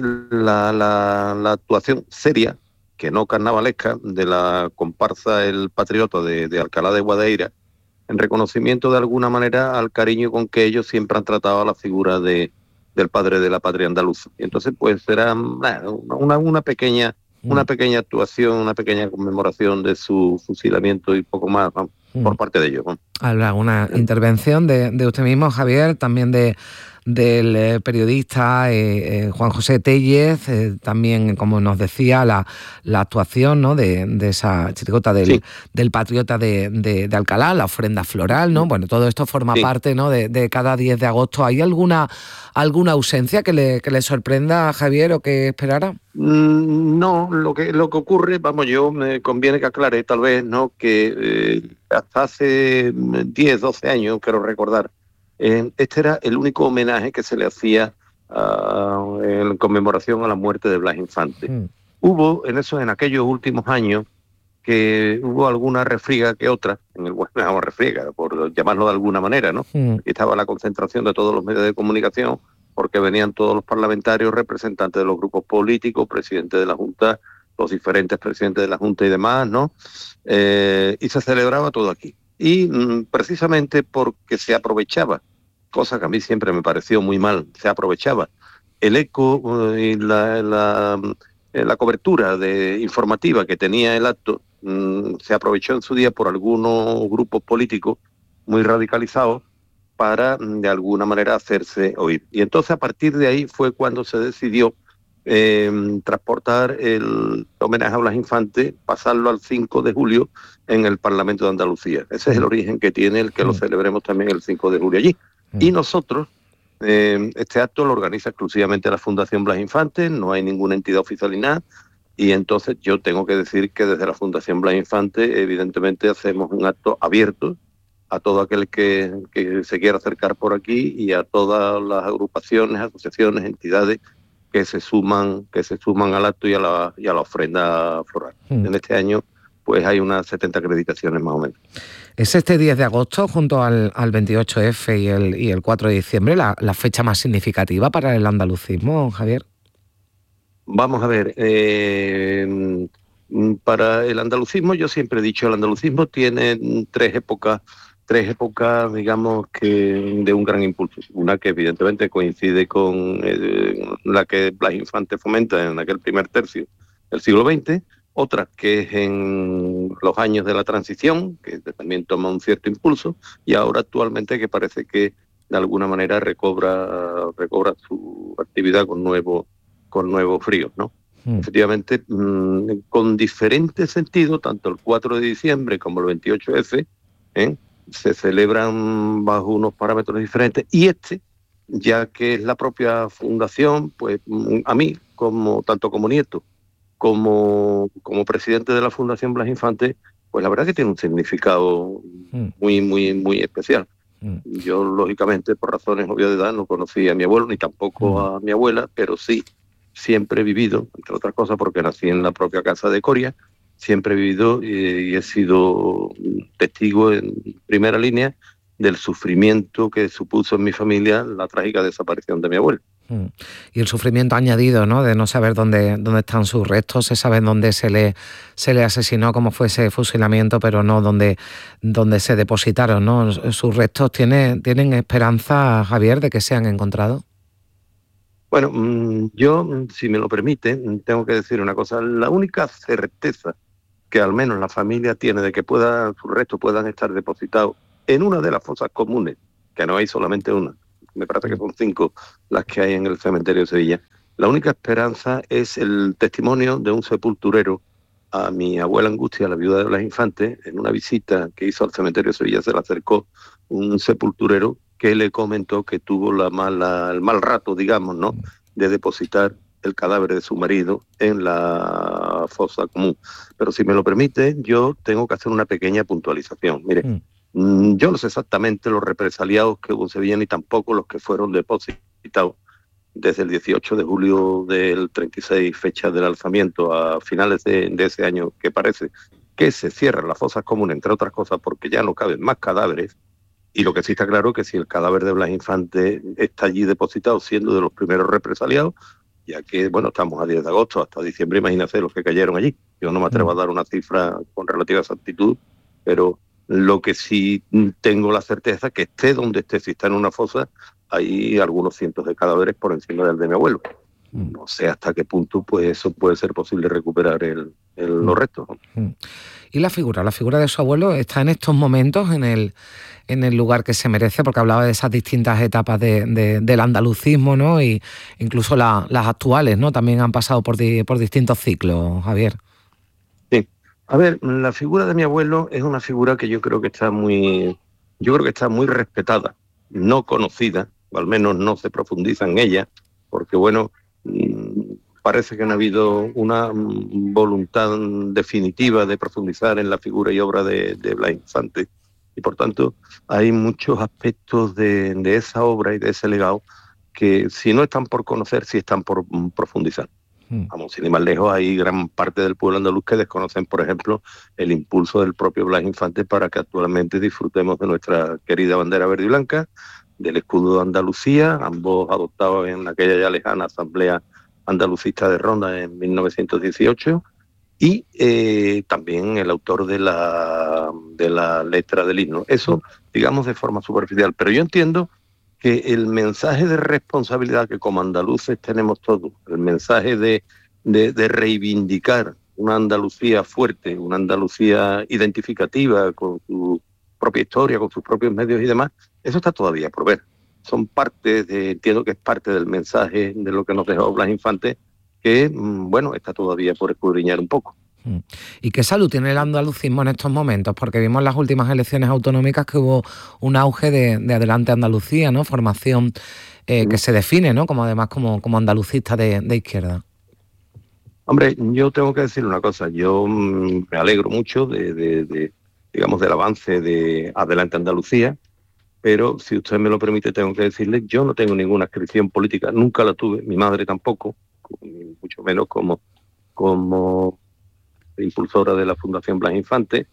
la actuación seria, que no carnavalesca, de la comparsa El Patriota de Alcalá de Guadaira, en reconocimiento de alguna manera al cariño con que ellos siempre han tratado a la figura del padre de la patria andaluza. Y entonces pues será una pequeña actuación, una pequeña conmemoración de su fusilamiento y poco más, ¿no? Por parte de ellos, ¿no? Habrá una intervención de usted mismo, Javier, también del periodista Juan José Tellez, también, como nos decía, la actuación, ¿no?, de esa chirigota del Patriota de Alcalá, la ofrenda floral, ¿no? Bueno, todo esto forma parte, ¿no?, de cada 10 de agosto. ¿Hay alguna ausencia que le sorprenda a Javier o que esperara? No, lo que ocurre, yo me conviene que aclare tal vez, ¿no?, que hasta hace 10, 12 años, quiero recordar, este era el único homenaje que se le hacía en conmemoración a la muerte de Blas Infante. Hubo en aquellos últimos años que hubo alguna refriega que otra, refriega, por llamarlo de alguna manera, ¿no? Estaba la concentración de todos los medios de comunicación, porque venían todos los parlamentarios, representantes de los grupos políticos, presidentes de la Junta, los diferentes presidentes de la Junta y demás, ¿no? Y se celebraba todo aquí. Y precisamente porque se aprovechaba, cosa que a mí siempre me pareció muy mal, se aprovechaba el eco y la cobertura informativa que tenía el acto, se aprovechó en su día por algunos grupos políticos muy radicalizados para de alguna manera hacerse oír. Y entonces a partir de ahí fue cuando se decidió transportar el homenaje a Blas Infante, pasarlo al 5 de julio en el Parlamento de Andalucía. Ese es el origen que tiene el que lo celebremos también el 5 de julio allí. Y nosotros, este acto lo organiza exclusivamente la Fundación Blas Infante, no hay ninguna entidad oficial ni nada, y entonces yo tengo que decir que desde la Fundación Blas Infante evidentemente hacemos un acto abierto a todo aquel que se quiera acercar por aquí y a todas las agrupaciones, asociaciones, entidades que se suman al acto y a la ofrenda floral. En este año pues hay unas 70 acreditaciones más o menos. ¿Es este 10 de agosto, junto al 28F y el 4 de diciembre, la fecha más significativa para el andalucismo, Javier? Vamos a ver, para el andalucismo, yo siempre he dicho, el andalucismo tiene tres épocas, digamos, que de un gran impulso. Una que evidentemente coincide con la que Blas Infante fomenta en aquel primer tercio del siglo XX, otra que es en los años de la transición, que también toma un cierto impulso, y ahora actualmente que parece que de alguna manera recobra su actividad con nuevos fríos, ¿no? Efectivamente, con diferentes sentidos, tanto el 4 de diciembre como el 28F, se celebran bajo unos parámetros diferentes, y ya que es la propia fundación, pues a mí, tanto como nieto, como presidente de la Fundación Blas Infante, pues la verdad que tiene un significado muy, muy, muy especial. Yo, lógicamente, por razones obvias de edad, no conocí a mi abuelo, ni tampoco a mi abuela, pero sí, siempre he vivido, entre otras cosas porque nací en la propia casa de Coria, siempre he vivido y he sido testigo en primera línea del sufrimiento que supuso en mi familia la trágica desaparición de mi abuelo. Y el sufrimiento añadido, ¿no?, de no saber dónde están sus restos. Se sabe dónde se le asesinó, cómo fue ese fusilamiento, pero no dónde se depositaron, ¿no? Sus restos tienen esperanza, Javier, de que sean encontrados. Bueno, yo, si me lo permite, tengo que decir una cosa. La única certeza que al menos la familia tiene de que sus restos puedan estar depositados en una de las fosas comunes, que no hay solamente una, me parece que son 5 las que hay en el cementerio de Sevilla. La única esperanza es el testimonio de un sepulturero a mi abuela Angustia, la viuda de Blas Infante. En una visita que hizo al cementerio de Sevilla se le acercó un sepulturero que le comentó que tuvo el mal rato, digamos, ¿no?, de depositar el cadáver de su marido en la fosa común. Pero si me lo permite, yo tengo que hacer una pequeña puntualización. Mire, yo no sé exactamente los represaliados que hubo en Sevilla, ni tampoco los que fueron depositados desde el 18 de julio del 36, fecha del alzamiento, a finales de ese año, que parece que se cierran las fosas comunes, entre otras cosas, porque ya no caben más cadáveres. Y lo que sí está claro es que si el cadáver de Blas Infante está allí depositado, siendo de los primeros represaliados, ya que, bueno, estamos a 10 de agosto, hasta diciembre, imagínate los que cayeron allí. Yo no me atrevo a dar una cifra con relativa exactitud, pero lo que sí tengo la certeza que esté donde esté, si está en una fosa, hay algunos cientos de cadáveres por encima del de mi abuelo. No sé hasta qué punto pues eso puede ser posible recuperar los restos, ¿no? Y la figura de su abuelo está en estos momentos en el lugar que se merece, porque hablaba de esas distintas etapas del andalucismo, ¿no? Y incluso las actuales, ¿no?, también han pasado por distintos ciclos, Javier. Sí. A ver, la figura de mi abuelo es una figura que yo creo que está muy respetada, no conocida, o al menos no se profundiza en ella, porque bueno, parece que no ha habido una voluntad definitiva de profundizar en la figura y obra de Blas Infante, y por tanto hay muchos aspectos de esa obra y de ese legado que si no están por conocer, sí están por profundizar. Vamos, sin ir más lejos, hay gran parte del pueblo andaluz que desconocen, por ejemplo, el impulso del propio Blas Infante para que actualmente disfrutemos de nuestra querida bandera verde y blanca, del escudo de Andalucía, ambos adoptados en aquella ya lejana Asamblea Andalucista de Ronda en 1918, y también el autor de la letra del himno. Eso, digamos, de forma superficial. Pero yo entiendo que el mensaje de responsabilidad que como andaluces tenemos todos, el mensaje de reivindicar una Andalucía fuerte, una Andalucía identificativa con su propia historia, con sus propios medios y demás, eso está todavía por ver. Entiendo que es parte del mensaje de lo que nos dejó Blas Infante, que, bueno, está todavía por escudriñar un poco. ¿Y qué salud tiene el andalucismo en estos momentos? Porque vimos en las últimas elecciones autonómicas que hubo un auge de Adelante Andalucía, ¿no? Formación que se define, ¿no?, como además como andalucista de izquierda. Hombre, yo tengo que decir una cosa. Yo me alegro mucho digamos, del avance de Adelante Andalucía, pero si usted me lo permite, tengo que decirle, yo no tengo ninguna adscripción política, nunca la tuve, mi madre tampoco, mucho menos como impulsora de la Fundación Blas Infante,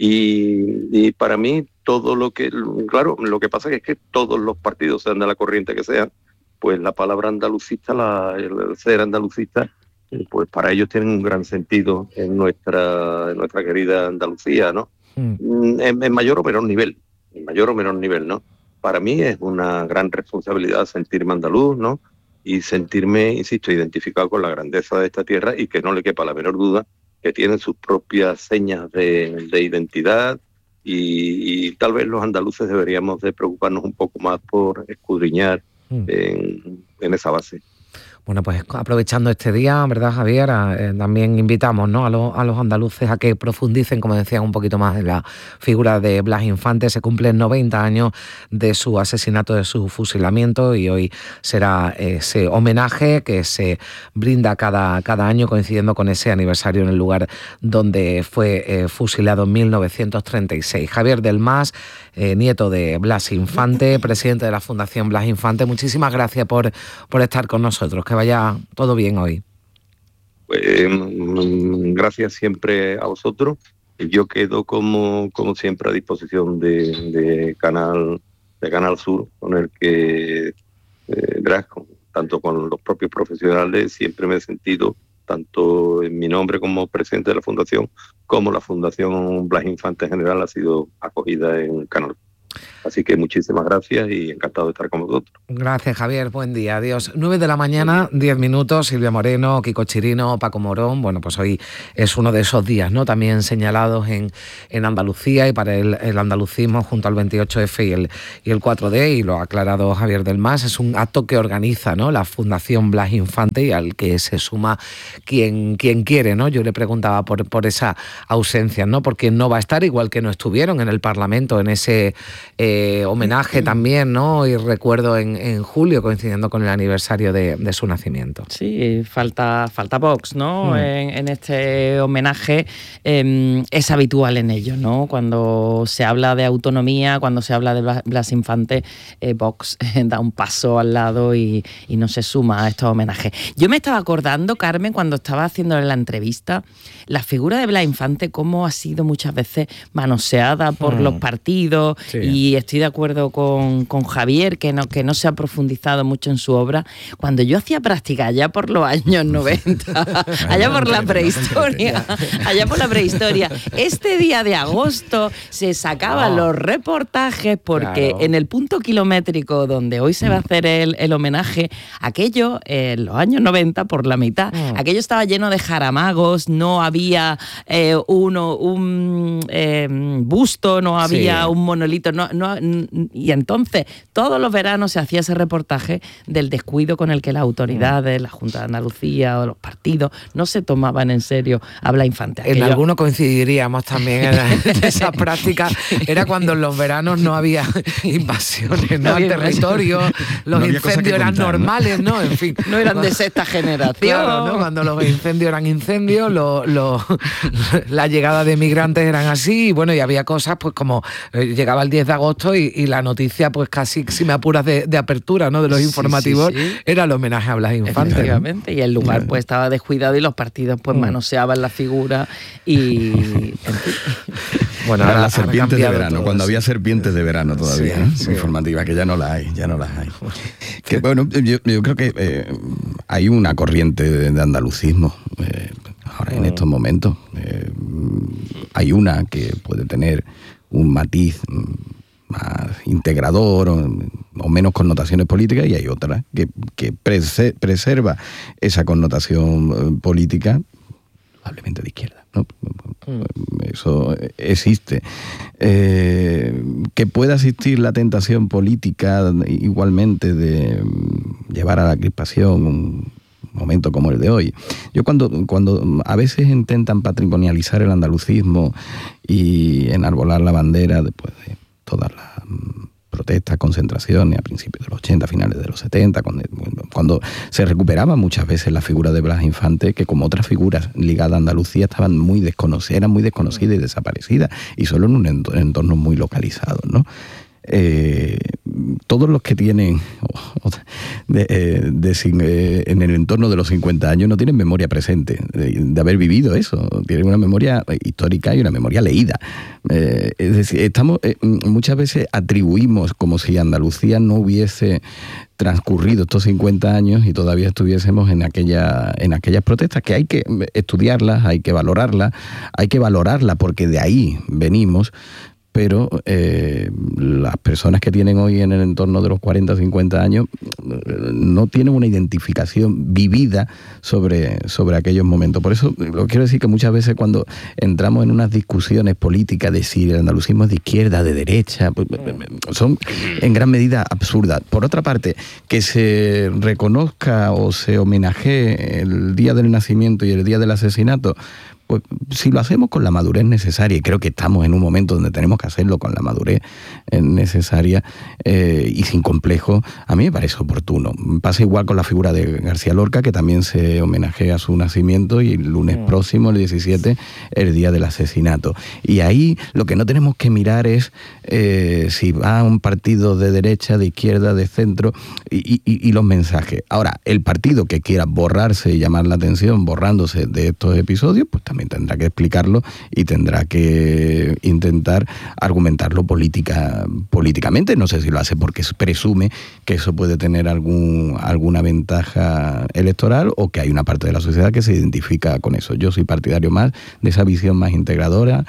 y para mí todo lo que pasa es que todos los partidos, sean de la corriente que sean, pues la palabra andalucista, el ser andalucista, pues para ellos tienen un gran sentido en nuestra querida Andalucía, ¿no? En mayor o menor nivel, ¿no? Para mí es una gran responsabilidad sentirme andaluz, ¿no? Y sentirme, insisto, identificado con la grandeza de esta tierra, y que no le quepa la menor duda que tienen sus propias señas de identidad, y tal vez los andaluces deberíamos de preocuparnos un poco más por escudriñar en esa base. Bueno, pues aprovechando este día, ¿verdad, Javier? También invitamos, ¿no?, a los andaluces a que profundicen, como decían, un poquito más en la figura de Blas Infante. Se cumplen 90 años de su asesinato, de su fusilamiento, y hoy será ese homenaje que se brinda cada año, coincidiendo con ese aniversario en el lugar donde fue fusilado en 1936. Javier del Mas, nieto de Blas Infante, presidente de la Fundación Blas Infante, muchísimas gracias por estar con nosotros. Que vaya todo bien hoy. Pues, gracias siempre a vosotros. Yo quedo como siempre a disposición de Canal Sur, con el que verás, tanto con los propios profesionales, siempre me he sentido, tanto en mi nombre como presidente de la Fundación, como la Fundación Blas Infante en general, ha sido acogida en Canal. Así que muchísimas gracias y encantado de estar con vosotros. Gracias, Javier. Buen día. Adiós. 9 de la mañana, 10 minutos. Silvia Moreno, Kiko Chirino, Paco Morón. Bueno, pues hoy es uno de esos días, ¿no? También señalados en Andalucía y para el andalucismo junto al 28F y el 4D, y lo ha aclarado Javier del Mas. Es un acto que organiza, ¿no?, la Fundación Blas Infante y al que se suma quien quiere, ¿no? Yo le preguntaba por esa ausencia, ¿no? Porque no va a estar, igual que no estuvieron en el Parlamento en ese homenaje también, ¿no? Y recuerdo en julio, coincidiendo con el aniversario de su nacimiento. Sí, falta Vox, ¿no? En este homenaje es habitual en ello, ¿no? Cuando se habla de autonomía, cuando se habla de Blas Infante, Vox da un paso al lado y no se suma a estos homenajes. Yo me estaba acordando, Carmen, cuando estaba haciéndole la entrevista, la figura de Blas Infante, cómo ha sido muchas veces manoseada por los partidos, sí. Y estoy de acuerdo con Javier, que no se ha profundizado mucho en su obra. Cuando yo hacía práctica allá por los años 90, allá por la prehistoria, este día de agosto se sacaban los reportajes porque en el punto kilométrico donde hoy se va a hacer el homenaje, aquello, en los años 90, por la mitad, aquello estaba lleno de jaramagos, no había un busto, no había un monolito, y entonces todos los veranos se hacía ese reportaje del descuido con el que las autoridades, la Junta de Andalucía o los partidos no se tomaban en serio a Blas Infante. En alguno coincidiríamos también en esa práctica. Era cuando en los veranos no había invasiones, ¿no?, al territorio, los incendios eran normales, ¿no? En fin. No eran de sexta generación. Claro, ¿no? Cuando los incendios eran incendios, la llegada de migrantes eran así, y bueno, y había cosas pues como llegaba el 10 de agosto y la noticia pues casi, si me apuras, de apertura, ¿no?, de los informativos, era el homenaje a Blas Infante. Efectivamente, y el lugar pues estaba descuidado y los partidos pues manoseaban la figura y... En fin. Bueno, ahora las serpientes de verano, cuando había serpientes de verano todavía, informativas, que ya no las hay. Que bueno, yo creo que hay una corriente de andalucismo ahora en estos momentos. Hay una que puede tener un matiz más integrador o menos connotaciones políticas, y hay otra que preserva esa connotación política, probablemente de izquierda, ¿no? Eso existe. Que pueda existir la tentación política igualmente de llevar a la crispación un momento como el de hoy. Yo cuando a veces intentan patrimonializar el andalucismo y enarbolar la bandera después de todas las protestas, concentraciones a principios de los 80, finales de los 70, cuando se recuperaba muchas veces la figura de Blas Infante, que como otras figuras ligadas a Andalucía eran muy desconocidas y desaparecidas, y solo en un entorno muy localizado, ¿no? Todos los que tienen en el entorno de los 50 años no tienen memoria presente de haber vivido eso, tienen una memoria histórica y una memoria leída. Es decir, muchas veces atribuimos como si Andalucía no hubiese transcurrido estos 50 años y todavía estuviésemos en aquellas protestas, que hay que estudiarlas, hay que valorarlas porque de ahí venimos. Pero las personas que tienen hoy en el entorno de los 40 o 50 años no tienen una identificación vivida sobre aquellos momentos. Por eso lo quiero decir, que muchas veces cuando entramos en unas discusiones políticas de si el andalucismo es de izquierda, de derecha, son en gran medida absurdas. Por otra parte, que se reconozca o se homenajee el día del nacimiento y el día del asesinato, pues si lo hacemos con la madurez necesaria, y creo que estamos en un momento donde tenemos que hacerlo con la madurez necesaria y sin complejo, a mí me parece oportuno. Pasa igual con la figura de García Lorca, que también se homenajea su nacimiento, y el lunes próximo, el 17, el día del asesinato. Y ahí lo que no tenemos que mirar es si va a un partido de derecha, de izquierda, de centro, y los mensajes. Ahora, el partido que quiera borrarse y llamar la atención borrándose de estos episodios, pues también también tendrá que explicarlo y tendrá que intentar argumentarlo políticamente. No sé si lo hace porque presume que eso puede tener alguna ventaja electoral o que hay una parte de la sociedad que se identifica con eso. Yo soy partidario más de esa visión más integradora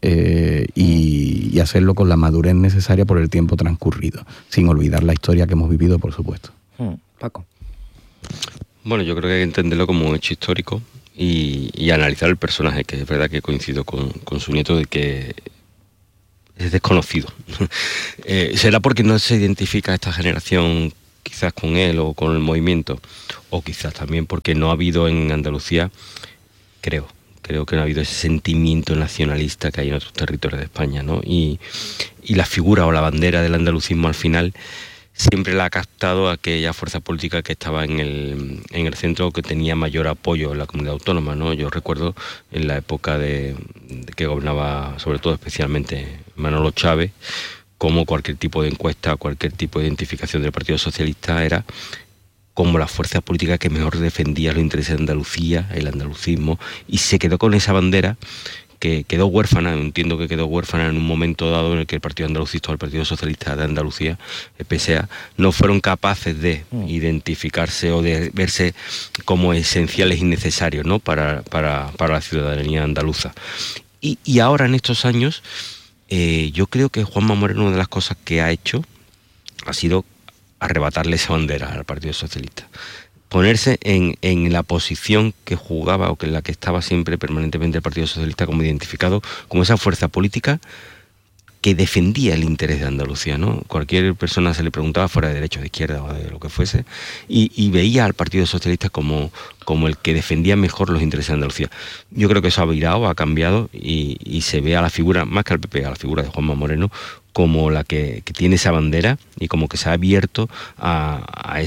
y hacerlo con la madurez necesaria por el tiempo transcurrido, sin olvidar la historia que hemos vivido, por supuesto. Paco. Bueno, yo creo que hay que entenderlo como un hecho histórico y analizar el personaje, que es verdad que coincido con su nieto de que es desconocido. ¿Será porque no se identifica esta generación quizás con él o con el movimiento? O quizás también porque no ha habido en Andalucía, creo que no ha habido ese sentimiento nacionalista que hay en otros territorios de España, ¿no? Y la figura o la bandera del andalucismo al final siempre la ha captado aquella fuerza política que estaba en el centro, que tenía mayor apoyo en la comunidad autónoma, ¿no? Yo recuerdo en la época de que gobernaba, sobre todo especialmente Manolo Chávez, como cualquier tipo de encuesta, cualquier tipo de identificación del Partido Socialista era como la fuerza política que mejor defendía los intereses de Andalucía, el andalucismo, y se quedó con esa bandera que quedó huérfana. Entiendo que quedó huérfana en un momento dado en el que el Partido Andalucista o el Partido Socialista de Andalucía, el PSA, no fueron capaces de identificarse o de verse como esenciales y necesarios, ¿no? para la ciudadanía andaluza. Y ahora en estos años, yo creo que Juanma Moreno, una de las cosas que ha hecho ha sido arrebatarle esa bandera al Partido Socialista, ponerse en la posición que jugaba o que en la que estaba siempre permanentemente el Partido Socialista, como identificado como esa fuerza política que defendía el interés de Andalucía, ¿no? Cualquier persona se le preguntaba, fuera de derecha, de izquierda o de lo que fuese, y veía al Partido Socialista como el que defendía mejor los intereses de Andalucía. Yo creo que eso ha virado, ha cambiado y se ve a la figura, más que al PP, a la figura de Juanma Moreno, como la que tiene esa bandera y como que se ha abierto a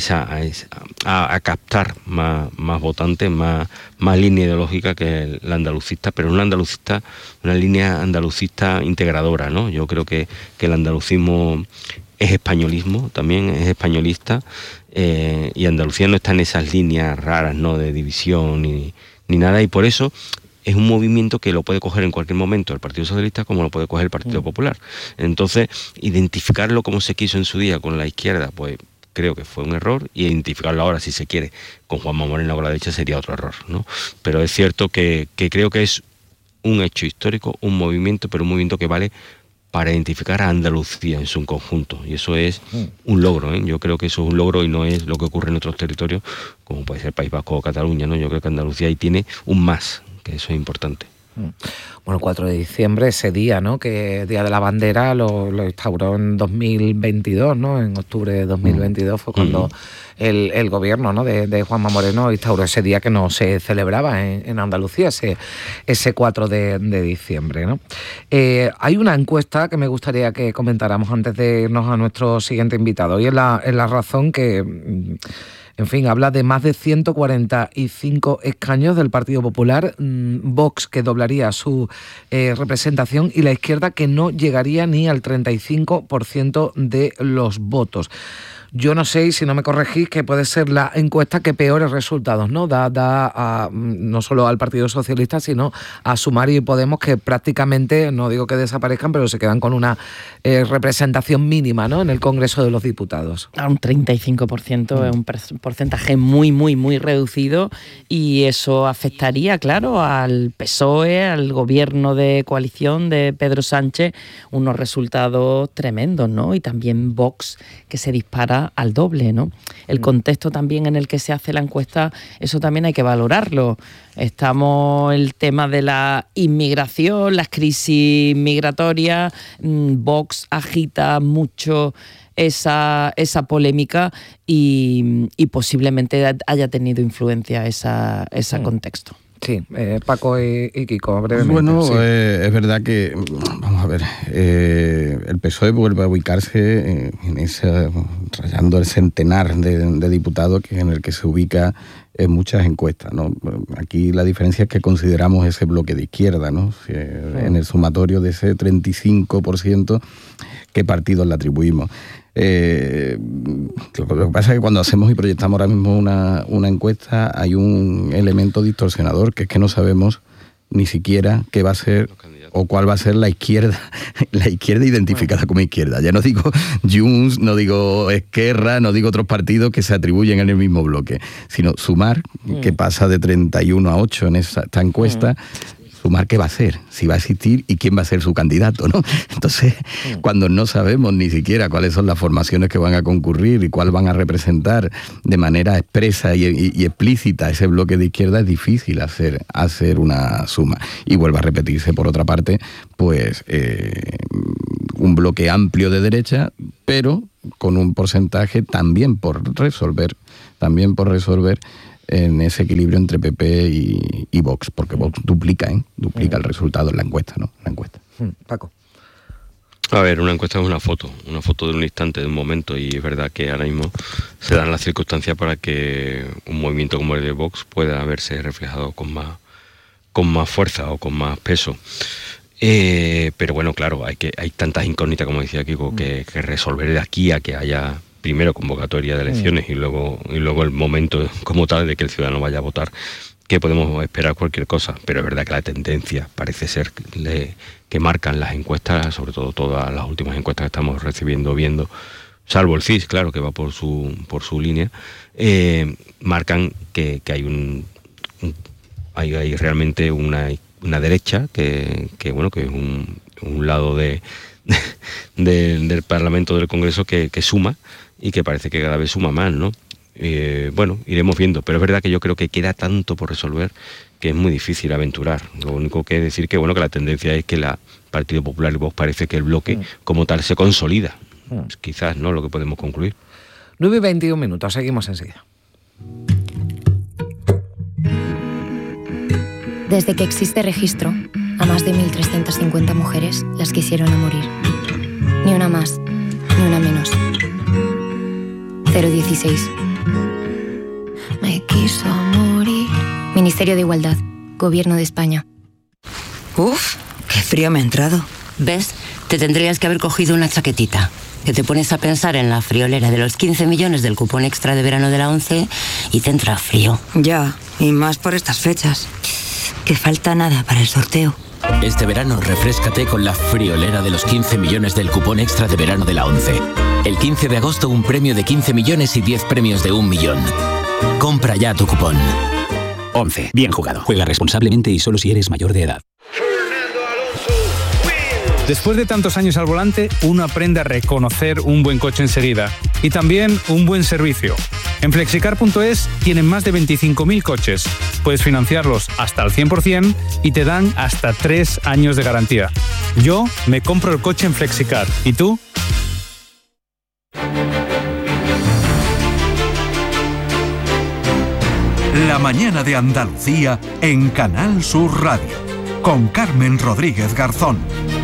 captar más votantes, más línea ideológica que la andalucista, pero una línea andalucista integradora, ¿no? Yo creo que el andalucismo es españolismo, también es españolista, y Andalucía no está en esas líneas raras, ¿no?, de división ni nada, y por eso es un movimiento que lo puede coger en cualquier momento el Partido Socialista como lo puede coger el Partido Popular. Entonces, identificarlo como se quiso en su día con la izquierda, pues creo que fue un error, y identificarlo ahora, si se quiere, con Juanma Moreno o con la derecha sería otro error, ¿no? Pero es cierto que creo que es un hecho histórico, un movimiento, pero un movimiento que vale para identificar a Andalucía en su conjunto, y eso es un logro, ¿eh? Yo creo que eso es un logro y no es lo que ocurre en otros territorios, como puede ser País Vasco o Cataluña, ¿no? Yo creo que Andalucía ahí tiene un más, que eso es importante. Bueno, 4 de diciembre, ese día, ¿no?, que Día de la Bandera lo instauró en 2022, ¿no? En octubre de 2022 fue cuando el gobierno, ¿no?, de Juanma Moreno instauró ese día que no se celebraba en Andalucía, ese 4 de diciembre, ¿no? Hay una encuesta que me gustaría que comentáramos antes de irnos a nuestro siguiente invitado, y es la razón que, en fin, habla de más de 145 escaños del Partido Popular, Vox que doblaría su representación y la izquierda que no llegaría ni al 35% de los votos. Yo no sé, y si no me corregís, que puede ser la encuesta que peores resultados, ¿no?, da no solo al Partido Socialista, sino a Sumar y Podemos, que prácticamente, no digo que desaparezcan, pero se quedan con una representación mínima, ¿no?, en el Congreso de los Diputados. Un 35% es un porcentaje muy, muy, muy reducido, y eso afectaría, claro, al PSOE, al gobierno de coalición de Pedro Sánchez, unos resultados tremendos, ¿no? Y también Vox, que se dispara al doble, ¿no? El contexto también en el que se hace la encuesta, eso también hay que valorarlo. Estamos el tema de la inmigración, las crisis migratorias, Vox agita mucho esa polémica y posiblemente haya tenido influencia ese contexto. Sí, Paco y Kiko, brevemente. Bueno, sí. Es verdad que, vamos a ver, el PSOE vuelve a ubicarse rayando el centenar de diputados en el que se ubica en muchas encuestas, ¿no? Aquí la diferencia es que consideramos ese bloque de izquierda, ¿no? En el sumatorio de ese 35%, ¿qué partidos le atribuimos? Lo que pasa es que cuando hacemos y proyectamos ahora mismo una encuesta hay un elemento distorsionador, que es que no sabemos ni siquiera qué va a ser o cuál va a ser la izquierda identificada como izquierda. Ya no digo Junts, no digo Esquerra, no digo otros partidos que se atribuyen en el mismo bloque, sino Sumar, que pasa de 31 a 8 en esta encuesta. Sumar qué va a ser, si va a existir y quién va a ser su candidato, ¿no? Entonces, cuando no sabemos ni siquiera cuáles son las formaciones que van a concurrir y cuál van a representar de manera expresa y explícita ese bloque de izquierda, es difícil hacer una suma. Y vuelve a repetirse, por otra parte, pues un bloque amplio de derecha, pero con un porcentaje también por resolver en ese equilibrio entre PP y Vox, porque Vox duplica el resultado en la encuesta, ¿no? La encuesta. Paco. A ver, una encuesta es una foto de un instante, de un momento, y es verdad que ahora mismo se dan las circunstancias para que un movimiento como el de Vox pueda verse reflejado con más fuerza o con más peso. Pero bueno, claro, hay tantas incógnitas, como decía Kiko, que resolver de aquí a que haya primero convocatoria de elecciones y luego el momento como tal de que el ciudadano vaya a votar, que podemos esperar cualquier cosa. Pero es verdad que la tendencia parece ser que marcan las encuestas, sobre todo todas las últimas encuestas que estamos viendo, salvo el CIS, claro, que va por su línea, marcan que hay realmente una derecha que es un lado del Parlamento, del Congreso, que suma, y que parece que cada vez suma más, ¿no? Bueno, iremos viendo, pero es verdad que yo creo que queda tanto por resolver que es muy difícil aventurar. Lo único que decir que la tendencia es que la Partido Popular y Vox parece que el bloque como tal se consolida. Quizás, ¿no?, lo que podemos concluir. 9:21, seguimos enseguida. Desde que existe registro, a más de 1.350 mujeres las quisieron a morir. Ni una más, ni una menos. 016. Me quiso morir. Ministerio de Igualdad, Gobierno de España. Uf, qué frío me ha entrado. ¿Ves? Te tendrías que haber cogido una chaquetita. Que te pones a pensar en la friolera de los 15 millones del cupón extra de verano de la ONCE y te entra frío. Ya, y más por estas fechas. Que falta nada para el sorteo. Este verano refréscate con la friolera de los 15 millones del cupón extra de verano de la ONCE. El 15 de agosto un premio de 15 millones y 10 premios de 1 millón. Compra ya tu cupón. ONCE. Bien jugado. Juega responsablemente y solo si eres mayor de edad. Después de tantos años al volante, uno aprende a reconocer un buen coche enseguida y también un buen servicio. En Flexicar.es tienen más de 25.000 coches. Puedes financiarlos hasta el 100% y te dan hasta 3 años de garantía. Yo me compro el coche en Flexicar. ¿Y tú? La mañana de Andalucía en Canal Sur Radio, con Carmen Rodríguez Garzón.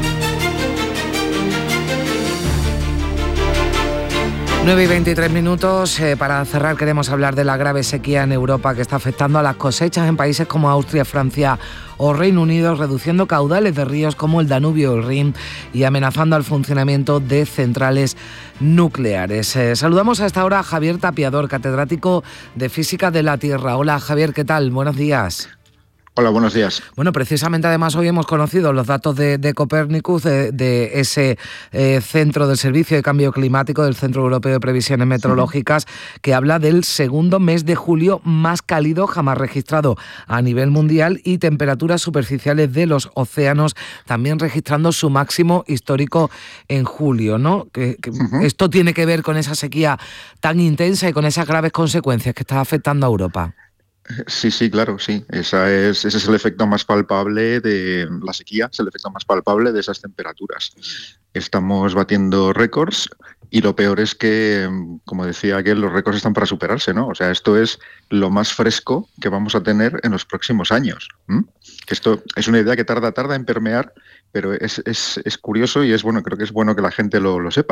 9:23, para cerrar queremos hablar de la grave sequía en Europa que está afectando a las cosechas en países como Austria, Francia o Reino Unido, reduciendo caudales de ríos como el Danubio o el Rin y amenazando al funcionamiento de centrales nucleares. Saludamos a esta hora a Javier Tapiador, catedrático de Física de la Tierra. Hola Javier, ¿qué tal? Buenos días. Hola, buenos días. Bueno, precisamente además hoy hemos conocido los datos de Copernicus, de ese centro del Servicio de Cambio Climático del Centro Europeo de Previsiones Meteorológicas, que habla del segundo mes de julio más cálido jamás registrado a nivel mundial y temperaturas superficiales de los océanos también registrando su máximo histórico en julio, ¿no? Esto tiene que ver con esa sequía tan intensa y con esas graves consecuencias que está afectando a Europa. Sí, claro, sí. Ese es el efecto más palpable de la sequía, es el efecto más palpable de esas temperaturas. Estamos batiendo récords y lo peor es que, como decía aquel, los récords están para superarse, ¿no? O sea, esto es lo más fresco que vamos a tener en los próximos años. Esto es una idea que tarda en permear, pero es curioso y es bueno, creo que es bueno que la gente lo sepa.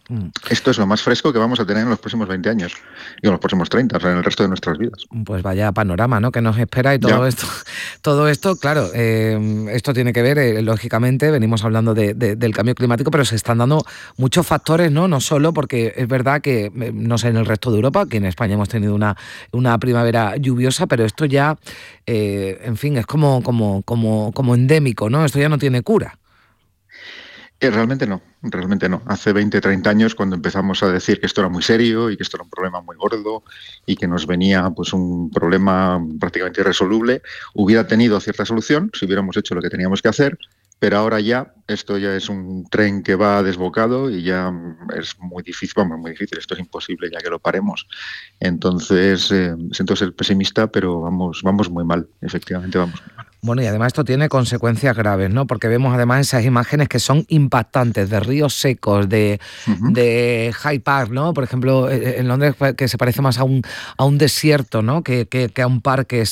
Esto es lo más fresco que vamos a tener en los próximos 20 años y en los próximos 30, o sea, en el resto de nuestras vidas. Pues vaya panorama, ¿no?, que nos espera y todo esto, claro, esto tiene que ver, lógicamente, venimos hablando del cambio climático, pero se están dando muchos factores, no solo porque es verdad que, no sé, en el resto de Europa, aquí en España hemos tenido una primavera lluviosa, pero esto ya, en fin, es como endémico, ¿no? Esto ya no tiene cura. Realmente no. Hace 20, 30 años, cuando empezamos a decir que esto era muy serio y que esto era un problema muy gordo y que nos venía pues un problema prácticamente irresoluble, hubiera tenido cierta solución si hubiéramos hecho lo que teníamos que hacer, pero ahora esto ya es un tren que va desbocado y ya es muy difícil, esto es imposible ya que lo paremos. Entonces, siento ser pesimista, pero vamos muy mal, efectivamente vamos muy mal. Bueno, y además esto tiene consecuencias graves, ¿no? Porque vemos además esas imágenes que son impactantes de ríos secos, de Hyde Park, ¿no? Por ejemplo, en Londres, que se parece más a un desierto, ¿no? Que a un parque